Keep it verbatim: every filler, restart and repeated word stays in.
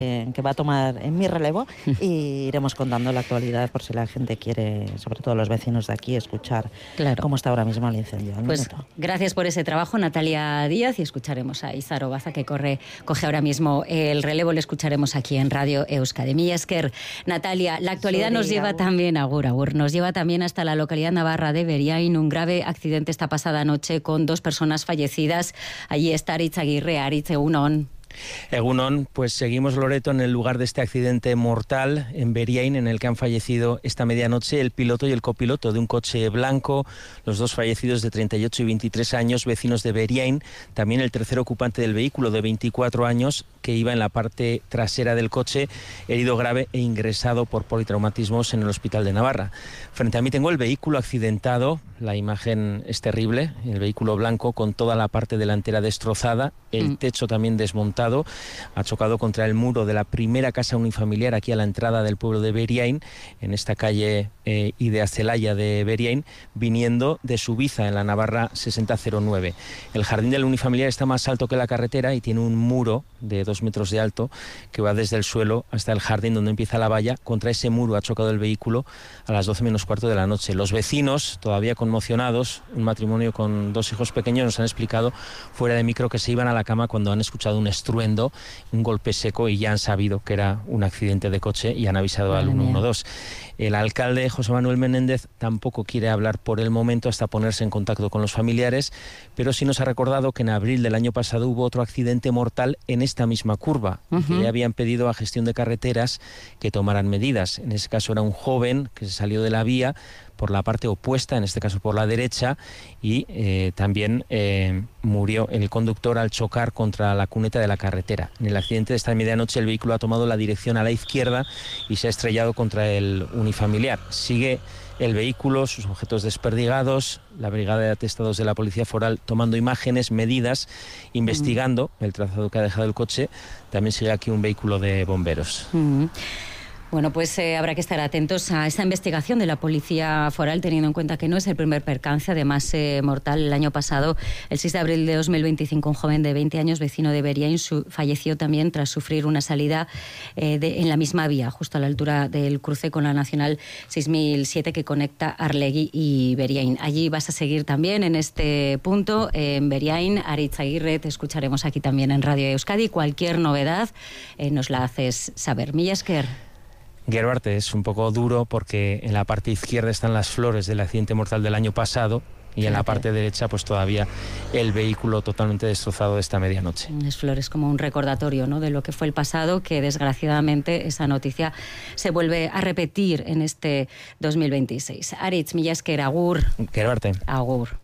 que va a tomar en mi relevo y iremos contando la actualidad por si la gente quiere, sobre todo los vecinos de aquí, escuchar claro. cómo está ahora mismo el incendio. Pues minuto. Gracias por ese trabajo, Natalia Díaz, y escucharemos a Izaro Baza, que corre, coge ahora mismo el relevo, le escucharemos aquí en Radio Euskadi. Mila esker, Natalia, la actualidad Sorry, nos lleva agur. también, agur, agur, nos lleva también hasta la localidad navarra de Beriain. Un grave accidente esta pasada noche con dos personas fallecidas. Allí está Aritz Aguirre. Aritz, egunon. Egunon, pues seguimos, Loreto, en el lugar de este accidente mortal en Beriain, en el que han fallecido esta medianoche el piloto y el copiloto de un coche blanco, los dos fallecidos de treinta y ocho y veintitrés años, vecinos de Beriain, también el tercer ocupante del vehículo de veinticuatro años, que iba en la parte trasera del coche, herido grave e ingresado por politraumatismos en el Hospital de Navarra. Frente a mí tengo el vehículo accidentado, la imagen es terrible, el vehículo blanco con toda la parte delantera destrozada, el mm. techo también desmontado, ha chocado contra el muro de la primera casa unifamiliar aquí a la entrada del pueblo de Beriain, en esta calle eh, Ideazelaya de Beriain, viniendo de Subiza, en la Navarra sesenta cero nueve. El jardín del unifamiliar está más alto que la carretera y tiene un muro de dos metros de alto que va desde el suelo hasta el jardín donde empieza la valla. Contra ese muro ha chocado el vehículo a las doce menos cuarto de la noche. Los vecinos, todavía conmocionados, un matrimonio con dos hijos pequeños, nos han explicado fuera de micro que se iban a la cama cuando han escuchado un estruendo, un golpe seco, y ya han sabido que era un accidente de coche y han avisado al uno uno dos. El alcalde José Manuel Menéndez tampoco quiere hablar por el momento hasta ponerse en contacto con los familiares, pero sí nos ha recordado que en abril del año pasado hubo otro accidente mortal en esta misma curva, uh-huh. que le habían pedido a Gestión de Carreteras que tomaran medidas. En ese caso era un joven que se salió de la vía por la parte opuesta, en este caso por la derecha, y eh, también eh, murió el conductor al chocar contra la cuneta de la carretera. En el accidente de esta medianoche el vehículo ha tomado la dirección a la izquierda y se ha estrellado contra el unifamiliar. Sigue el vehículo, sus objetos desperdigados, la brigada de atestados de la Policía Foral tomando imágenes, medidas, investigando uh-huh. el trazado que ha dejado el coche. También sigue aquí un vehículo de bomberos. Uh-huh. Bueno, pues eh, habrá que estar atentos a esta investigación de la Policía Foral, teniendo en cuenta que no es el primer percance, además eh, mortal. El año pasado, el seis de abril de dos mil veinticinco, un joven de veinte años, vecino de Beriain, su, falleció también tras sufrir una salida eh, de, en la misma vía, justo a la altura del cruce con la Nacional seis mil siete que conecta Arlegui y Beriain. Allí vas a seguir también en este punto, eh, en Beriain. Aritz Aguirre, te escucharemos aquí también en Radio Euskadi. Cualquier novedad eh, nos la haces saber. Mila esker. Gerbarte, es un poco duro porque en la parte izquierda están las flores del accidente mortal del año pasado y en la parte derecha pues todavía el vehículo totalmente destrozado de esta medianoche. Es flores como un recordatorio, ¿no?, de lo que fue el pasado, que desgraciadamente esa noticia se vuelve a repetir en este dos mil veintiséis. Aritz, mila esker, agur. Gerbarte. Agur.